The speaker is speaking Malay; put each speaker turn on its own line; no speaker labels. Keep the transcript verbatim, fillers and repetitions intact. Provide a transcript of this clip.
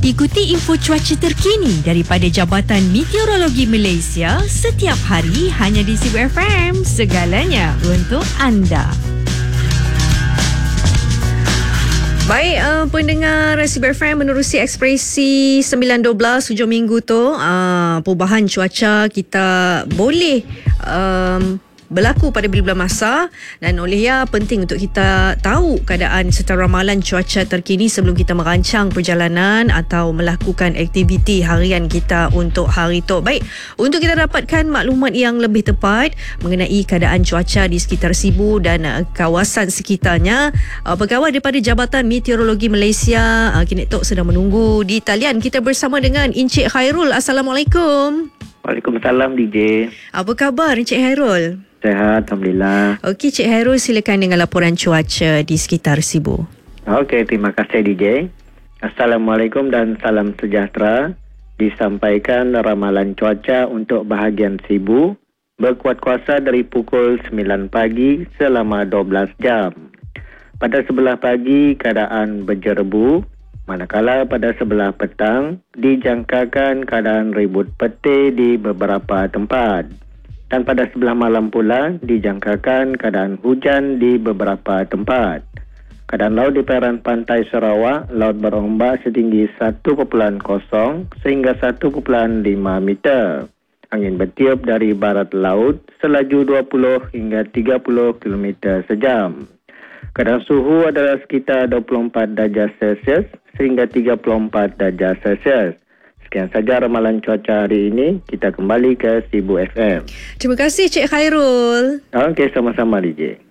Ikuti info cuaca terkini daripada Jabatan Meteorologi Malaysia setiap hari hanya di Sibu F M. Segalanya untuk anda. Baik, uh, pendengar Sibu F M, menerusi ekspresi sembilan dua belas hujung minggu tu, uh, perubahan cuaca kita boleh um, berlaku pada bila-bila masa, dan oleh ia penting untuk kita tahu keadaan serta ramalan cuaca terkini sebelum kita merancang perjalanan atau melakukan aktiviti harian kita untuk hari itu. Baik, untuk kita dapatkan maklumat yang lebih tepat mengenai keadaan cuaca di sekitar Sibu dan uh, kawasan sekitarnya, uh, pegawai daripada Jabatan Meteorologi Malaysia uh, kini Tok sedang menunggu di talian. Kita bersama dengan Encik Khairul. Assalamualaikum.
Waalaikumsalam D J.
Apa khabar Encik Khairul?
Sehat, Alhamdulillah.
Okey, Cik Khairul, silakan dengan laporan cuaca di sekitar Sibu.
Okey, terima kasih D J. Assalamualaikum dan salam sejahtera. Disampaikan ramalan cuaca untuk bahagian Sibu berkuat kuasa dari pukul sembilan pagi selama dua belas jam. Pada sebelah pagi keadaan berjerebu, manakala pada sebelah petang dijangkakan keadaan ribut petir di beberapa tempat. Dan pada sebelah malam pula dijangkakan keadaan hujan di beberapa tempat. Keadaan laut di perairan pantai Sarawak, laut berombak setinggi satu perpuluhan kosong sehingga satu perpuluhan lima meter. Angin bertiup dari barat laut selaju dua puluh hingga tiga puluh kilometer sejam. Keadaan suhu adalah sekitar dua puluh empat darjah Celsius sehingga tiga puluh empat darjah Celsius. Sekian saja ramalan cuaca hari ini. Kita kembali ke Sibu F M.
Terima kasih Cik Khairul.
Okey, sama-sama D J.